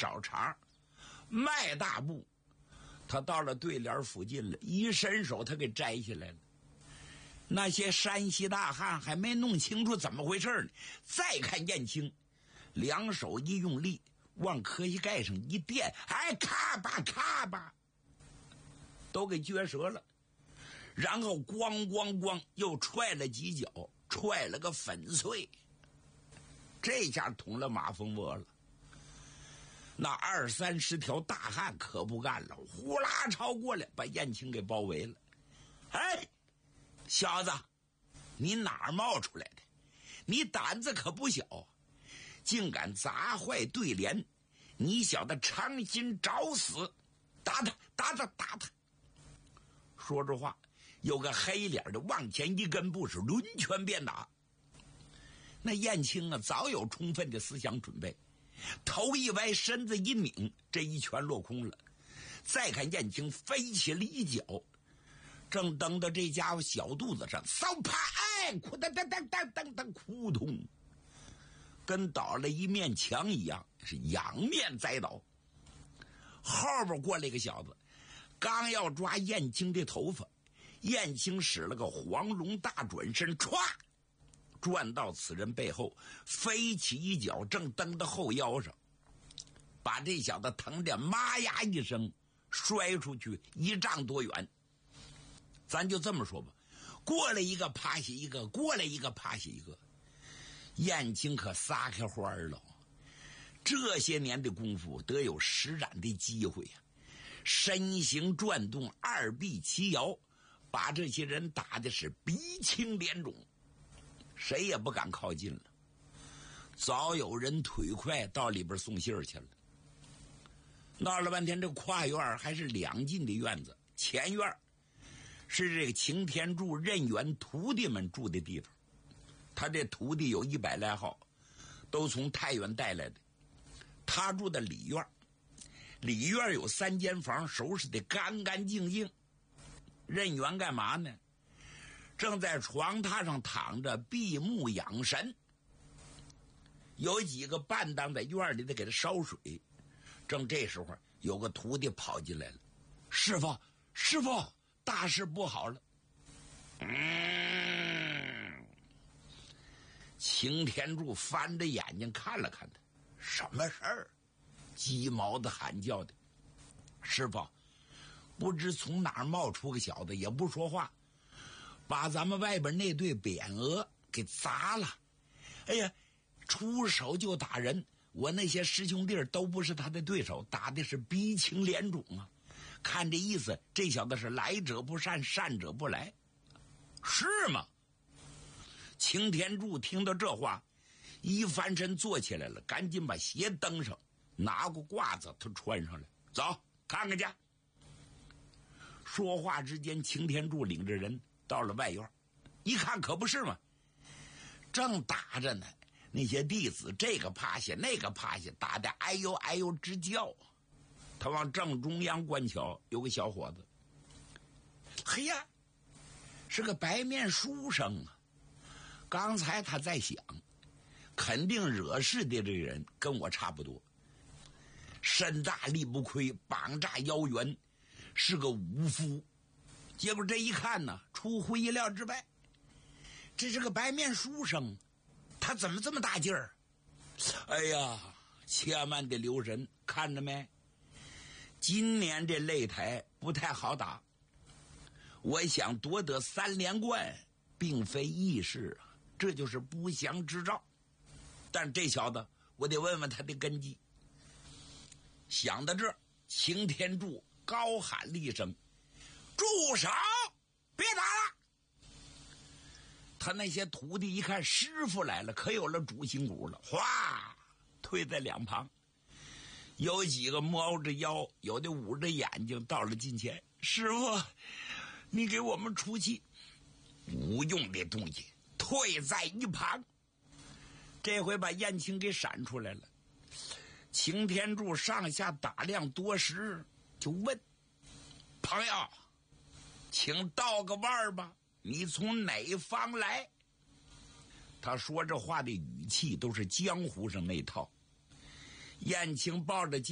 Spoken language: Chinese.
找茬，迈大步，他到了对联附近了，一伸手他给摘下来了。那些山西大汉还没弄清楚怎么回事呢，再看燕青，两手一用力往磕膝盖上一垫，哎，咔吧咔吧，都给撅折了。然后咣咣咣又踹了几脚，踹了个粉碎。这下捅了马蜂窝了。那20-30条大汉可不干了，呼啦朝过来，把燕青给包围了。哎，小子，你哪儿冒出来的？你胆子可不小，竟敢砸坏对联，你小子偿心找死！打他，打他，打他！说着话，有个黑脸的往前一根步，是抡拳便打。那燕青啊，早有充分的思想准备，头一歪，身子一拧，这一拳落空了。再看燕青飞起了一脚，正蹬到这家伙小肚子上，嗖啪，哎，哭噔噔噔噔噔噔，扑通，跟倒了一面墙一样，是仰面栽倒。后边过来一个小子，刚要抓燕青的头发，燕青使了个黄龙大转身，歘，转到此人背后，飞起一脚，正蹬到后腰上，把这小子疼得妈呀一声，摔出去1丈多远。咱就这么说吧，过来一个趴下一个，过来一个趴下一个。燕青可撒开花了，这些年的功夫得有施展的机会啊，身形转动，2臂齐摇，把这些人打的是鼻青脸肿，谁也不敢靠近了。早有人腿快到里边送信儿去了。闹了半天，这跨院还是2进的院子，前院是这个擎天柱任元徒弟们住的地方。他这徒弟有100来号，都从太原带来的。他住的里院，里院有3间房，收拾的干干净净。任元干嘛呢？正在床榻上躺着闭目养神。有几个伴当在院里的给他烧水。正这时候，有个徒弟跑进来了：“师傅，师傅，大事不好了！”擎天柱翻着眼睛看了看他，什么事儿？鸡毛的喊叫的。师傅，不知从哪儿冒出个小子，也不说话，把咱们外边那对匾额给砸了。哎呀，出手就打人，我那些师兄弟都不是他的对手，打的是鼻青脸肿啊。看这意思，这小子是来者不善，善者不来。是吗？擎天柱听到这话，一翻身坐起来了，赶紧把鞋蹬上，拿过褂子他穿上来，走看看去。说话之间，擎天柱领着人到了外院，一看可不是嘛，正打着呢，那些弟子这个趴下那个趴下，打得哎呦哎呦直叫。他往正中央观瞧，有个小伙子，嘿呀，是个白面书生啊。刚才他在想，肯定惹事的这个人跟我差不多，身大力不亏，膀大腰圆，是个武夫。结果这一看呢，出乎意料之外，这是个白面书生，他怎么这么大劲儿？哎呀，千万得留神，看着没？今年这擂台不太好打，我想夺得3连冠并非易事啊，这就是不祥之兆。但这小子我得问问他的根基。想到这儿，擎天柱高喊了一声：“住手，别打了！”他那些徒弟一看师傅来了，可有了主心骨了，哗退在两旁。有几个猫着腰，有的捂着眼睛到了近前：“师傅，你给我们出气。”无用的东西，退在一旁。这回把燕青给闪出来了。擎天柱上下打量多时，就问：“朋友，请道个腕吧，你从哪方来？”他说这话的语气都是江湖上那套。燕青抱着